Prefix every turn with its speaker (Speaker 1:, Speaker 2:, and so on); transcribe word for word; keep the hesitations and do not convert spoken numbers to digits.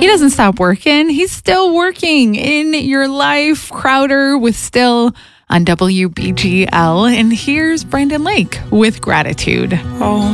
Speaker 1: He doesn't stop working. He's still working in your life. Crowder with Still on W B G L. And here's Brandon Lake with Gratitude.
Speaker 2: Oh.